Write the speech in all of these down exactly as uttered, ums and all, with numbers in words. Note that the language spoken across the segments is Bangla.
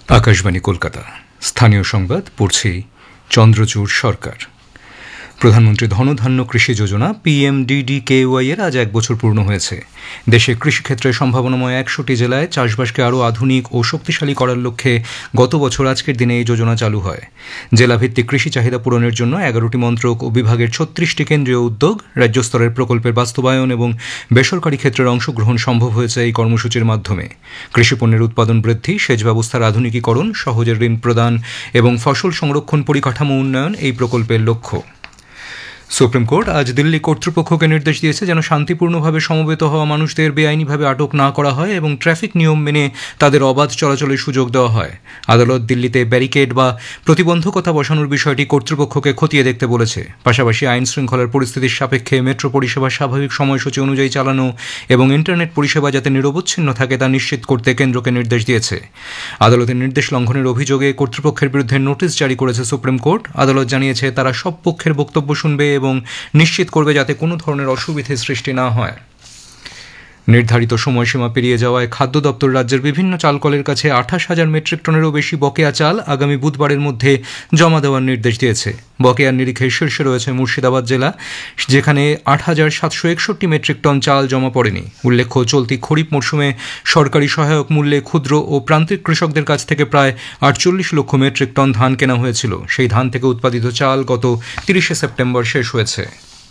আকাশবাণী কলকাতা স্থানীয় সংবাদ পড়ছি চন্দ্রচূড় সরকার। প্রধানমন্ত্রী ধনধান্য কৃষি যোজনা পিএমডিডিকেওয়াই এর আজ এক বছর পূর্ণ হয়েছে। দেশে কৃষিক্ষেত্রে সম্ভাবনাময় একশোটি জেলায় চাষবাসকে আরও আধুনিক ও শক্তিশালী করার লক্ষ্যে গত বছর আজকের দিনে এই যোজনা চালু হয়। জেলাভিত্তিক কৃষি চাহিদা পূরণের জন্য এগারোটি মন্ত্রক ও বিভাগের ছত্রিশটি কেন্দ্রীয় উদ্যোগ, রাজ্য স্তরের প্রকল্পের বাস্তবায়ন এবং বেসরকারি ক্ষেত্রের অংশগ্রহণ সম্ভব হয়েছে এই কর্মসূচির মাধ্যমে। কৃষিপণ্যের উৎপাদন বৃদ্ধি, সেচ ব্যবস্থার আধুনিকীকরণ, সহজে ঋণ প্রদান এবং ফসল সংরক্ষণ পরিকাঠামো উন্নয়ন এই প্রকল্পের লক্ষ্য। সুপ্রিম কোর্ট আজ দিল্লি কর্তৃপক্ষকে নির্দেশ দিয়েছে যেন শান্তিপূর্ণভাবে সমবেত হওয়া মানুষদের বেআইনিভাবে আটক না করা হয় এবং ট্রাফিক নিয়ম মেনে তাদের অবাধ চলাচলের সুযোগ দেওয়া হয়। আদালত দিল্লিতে ব্যারিকেড বা প্রতিবন্ধকতা বসানোর বিষয়টি কর্তৃপক্ষকে খতিয়ে দেখতে বলেছে। পাশাপাশি আইন শৃঙ্খলার পরিস্থিতির সাপেক্ষে মেট্রো পরিষেবা স্বাভাবিক সময়সূচি অনুযায়ী চালানো এবং ইন্টারনেট পরিষেবা যাতে নিরবচ্ছিন্ন থাকে তা নিশ্চিত করতে কেন্দ্রকে নির্দেশ দিয়েছে। আদালতের নির্দেশ লঙ্ঘনের অভিযোগে কর্তৃপক্ষের বিরুদ্ধে নোটিশ জারি করেছে সুপ্রিম কোর্ট। আদালত জানিয়েছে তারা সব পক্ষের বক্তব্য শুনবে এবং নিশ্চিত করবে যাতে কোনো ধরনের অসুবিধে সৃষ্টি না হয়। নির্ধারিত সময়সীমা পেরিয়ে যাওয়ায় খাদ্য দপ্তর রাজ্যের বিভিন্ন চালকলের কাছে আঠাশ হাজার মেট্রিক টনেরও বেশি বকেয়া চাল আগামী বুধবারের মধ্যে জমা দেওয়ার নির্দেশ দিয়েছে। বকেয়ার নিরিখে শীর্ষে রয়েছে মুর্শিদাবাদ জেলা, যেখানে আট হাজার সাতশো একষট্টি মেট্রিক টন চাল জমা পড়েনি। উল্লেখ্য, চলতি খরিফ মরশুমে সরকারি সহায়ক মূল্যে ক্ষুদ্র ও প্রান্তিক কৃষকদের কাছ থেকে প্রায় আটচল্লিশ লক্ষ মেট্রিক টন ধান কেনা হয়েছিল। সেই ধান থেকে উৎপাদিত চাল গত তিরিশে সেপ্টেম্বর শেষ হয়েছে।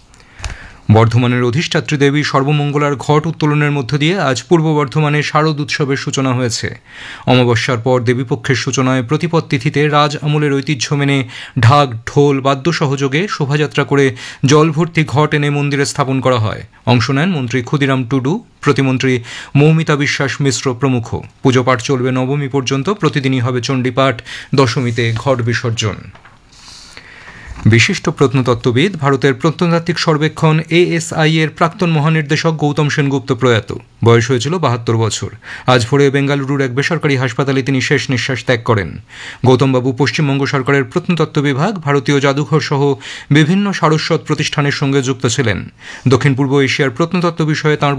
বর্ধমানের অধিষ্ঠাত্রী দেবী সর্বমঙ্গলার ঘট উত্তোলনের মধ্য দিয়ে আজ পূর্ব বর্ধমানে শারদ উৎসবের সূচনা হয়েছে। অমাবস্যার পর দেবীপক্ষের সূচনায় প্রতিপদ তিথিতে রাজ আমলের ঐতিহ্য মেনে ঢাক, ঢোল, বাদ্য সহযোগে শোভাযাত্রা করে জল ভর্তি ঘট এনে মন্দিরে স্থাপন করা হয়। অংশ নেন মন্ত্রী ক্ষুদিরাম টুডু, প্রতিমন্ত্রী মৌমিতা বিশ্বাস মিশ্র প্রমুখ। পুজো পাঠ চলবে নবমী পর্যন্ত, প্রতিদিনই হবে চণ্ডীপাঠ, দশমীতে ঘট বিসর্জন। বিশিষ্ট প্রত্নতত্ত্ববিদ, ভারতের প্রত্নতাত্ত্বিক সর্বেক্ষণ এএসআই এর প্রাক্তন মহানির্দেশক গৌতম সেনগুপ্ত প্রয়াত। বয়স হয়েছিল বাহাত্তর বছর। আজ ভোরে বেঙ্গালুরুর এক বেসরকারি হাসপাতালে তিনি শেষ নিঃশ্বাস ত্যাগ করেন। গৌতমবাবু পশ্চিমবঙ্গ সরকারের প্রত্নতত্ত্ব বিভাগ, ভারতীয় জাদুঘর সহ বিভিন্ন সারস্বত প্রতিষ্ঠানের সঙ্গে যুক্ত ছিলেন। দক্ষিণ পূর্ব এশিয়ার প্রত্নতত্ত্ব বিষয়ে তাঁর